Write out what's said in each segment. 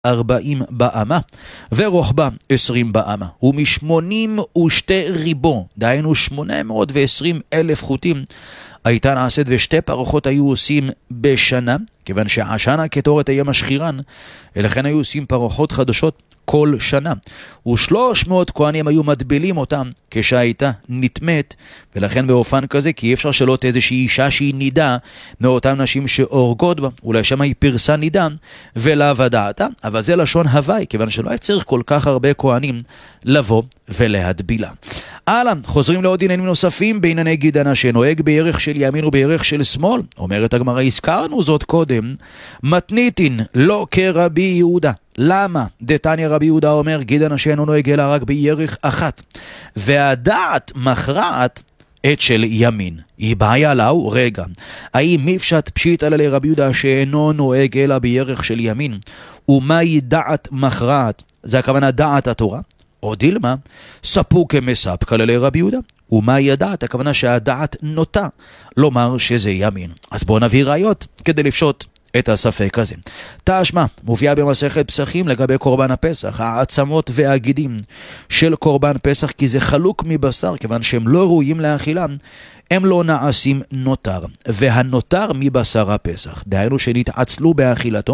40 באמה, ורוחבה 20 באמה, ומ82 ריבו, דהיינו 820,000 חוטים, הייתה נעשית, ושתי פרוחות היו עושים בשנה, כיוון שהשנה כתורת היה משחירן, ולכן היו עושים פרוחות חדשות כל שנה, ו300 כהנים היו מדבילים אותם כשהייתה נטמאת, ולכן באופן כזה, כי אי אפשר שלא איזושהי אישה שהיא נידה מאותן נשים שאורגות בה, אולי שם היא פרסה נידה ולא ודעתה, אבל זה לשון הווי, כיוון שלא היה צריך כל כך הרבה כהנים לבוא ולהדבילה. הלאה, חוזרים לעוד עניינים נוספים בענייני גידנה שנוהג בערך של ימין ובערך של שמאל. אומרת הגמרא, הזכרנו זאת קודם, מתניתין לא כרבי יהודה. למה? דתניא רבי יהודה אומר, גידנה שאינו נוהג אלא רק בירך אחת, והדעת מכרעת את של ימין. היא בעיה לאו, רגע, האם מפשט פשיט עלה לרבי יהודה שאינו נוהג אלא בירך של ימין, ומהי דעת מכרעת? זה הכוונה דעת התורה. או דילמה, ספו כמספקא לרבי יהודה. ומהי הדעת? הכוונה שהדעת נוטה לומר שזה ימין. אז בואו נביא ראיות כדי לפשוט את הספק הזה. תשמע, מופיעה במסכת פסחים לגבי קורבן הפסח, העצמות והגידים של קורבן פסח, כי זה חלוק מבשר, כיוון שהם לא ראויים לאכילם, הם לא נעשים נותר, והנותר מבשר הפסח, דהיינו שנתעצלו באכילתו,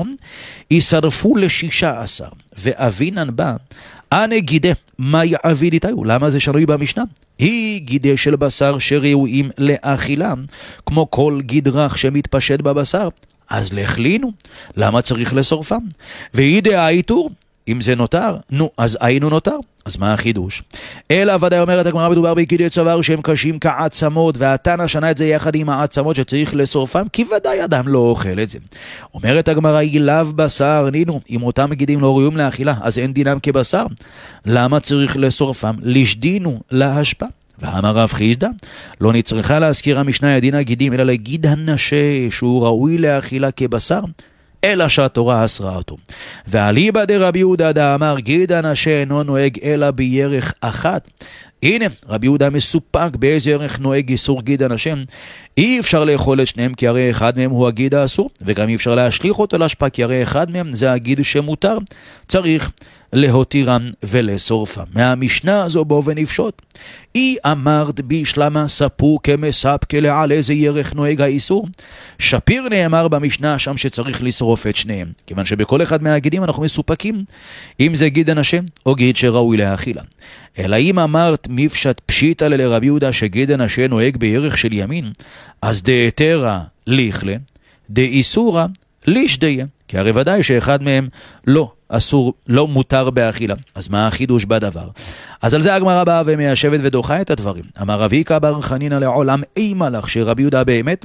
ישרפו ל16, ואבינן בה, אנה גידה, מה יעביד איתיו? למה זה שנוי במשנה? היא גידה של בשר שראויים לאכילם, כמו כל גיד רך שמתפשט בבשר, אז להכלינו, למה צריך לשורפם? והידה האיתור, אם זה נותר, נו, אז היינו נותר. אז מה החידוש? אלא ודאי אומרת הגמרא, מדובר בגידי צוואר שהם קשים כעצמות, והתנא שנה את זה יחד עם העצמות שצריך לשורפם, כי ודאי אדם לא אוכל את זה. אומרת הגמרא, אילב בשר, נינו, אם אותם גידים לא ראויים לאכילה, אז אין דינם כבשר. למה צריך לשורפם? לשדינו להשפע. ואמר רב חיסדא, לא נצטרכה להזכיר המשנה ידין הגידים, אלא לגיד הנשה שהוא ראוי לאכילה כבשר, אלא שהתורה אסרה אותו. ואליבא דרבי יהודה דאמר, גיד הנשה אינו נוהג אלא בירך אחת. הנה, רבי יהודה מסופק באיזה ערך נוהג איסור גיד הנשה. אי אפשר לאכול את שניהם, כי הרי אחד מהם הוא הגיד האסור, וגם אי אפשר להשליך אותו להשפע, כי הרי אחד מהם זה הגיד שמותר. צריך להותירם ולשורפם. מהמשנה הזו בוא ונפשוט. אי אמרת בישלמה ספו כמספקא לעל איזה ירך נוהג האיסור. שפיר נאמר במשנה שם שצריך לשרוף את שניהם, כיוון שבכל אחד מהגידים אנחנו מסופקים, אם זה גיד הנשה או גיד שראוי להאכילה. אלא אם אמרת מפשט פשיטא לרבי יהודה שגיד הנשה נוהג בירך של ימין, אז דהיתרא ליכלה, דאיסורא לישדיה, כי הרי ודאי שאחד מהם לא אסור, לא מותר באכילה. אז מה החידוש בדבר? אז על זה הגמרא באה ומיישבת ודוחה את הדברים. אמר רבי יעקב בר חנינא לעולם אימה לך שרבי יהודה באמת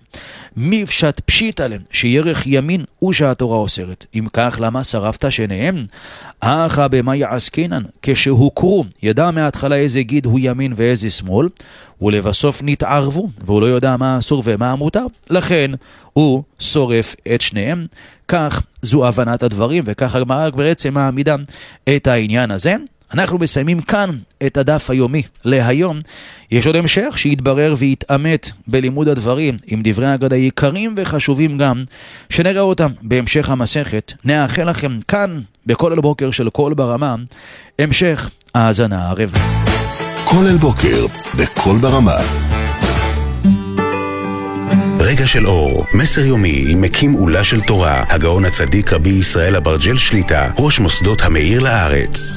מפשט פשיטא להם שירך ימין הוא שהתורה אוסרת. אם כך למה שרפת שניהם? אחא במה יעסקינן? כשהוכרו ידע מההתחלה איזה גיד הוא ימין ואיזה שמאל, ולבסוף נתערבו והוא לא יודע מה אסור ומה מותר, לכן הוא שורף את שניהם. כך זו הבנת הדברים, וכך הגמרא בעצם מעמידה את העניין הזה. אנחנו מסיימים כאן את הדף היומי להיום. יש עוד המשך שיתברר ויתאמת בלימוד הדברים עם דברי אגדה יקרים וחשובים גם, שנראה אותם בהמשך המסכת. נאחל לכם כאן בכל בוקר של כל ברמה המשך האזנה ערב. כל בוקר בכל ברמה. רגע של אור, מסר יומי עם מקים עולה של תורה, הגאון הצדיק רבי ישראל אברג'ל שליטה, ראש מוסדות המאיר לארץ.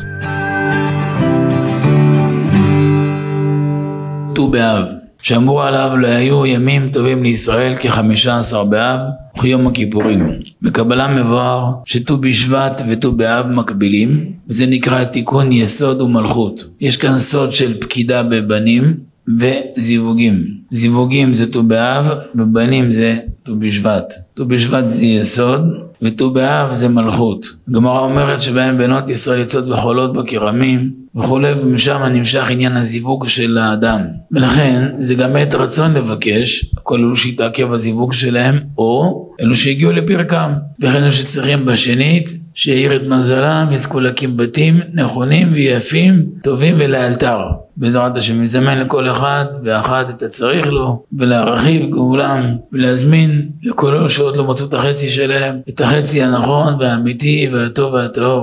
ט"ו באב, שאמרו עליו להיו ימים טובים לישראל כ15 באב וכיום הכיפורים. בקבלה מבואר שט"ו בשבט וט"ו באב מקבילים, וזה נקרא תיקון יסוד ומלכות. יש כאן סוד של פקידה בבנים וזיווגים. זיווגים זה ט"ו באב, ובנים זה ט"ו בשבט. ט"ו בשבט זה יסוד, וט"ו באב זה מלכות. הגמרא אומרת שבהם בנות ישראל יוצאות וחולות בכרמים וכו', ומשם נמשך עניין הזיווג של האדם. ולכן זה גם עת רצון לבקש, כל אלו שהתעכב הזיווג שלהם, או אלו שהגיעו לפרקם. וכן שצריכים בשנית שיעיר את מזלם, יזכו להקים בתים נכונים ויפים, טובים ולאלתר. בעזרת השם יזמן לכל אחד ואחת את הצריך לו, ולהרחיב גאולם, ולהזמין לכל אלה שעוד לא מצאו את החצי שלהם, את החצי הנכון והאמיתי והטוב והטהור.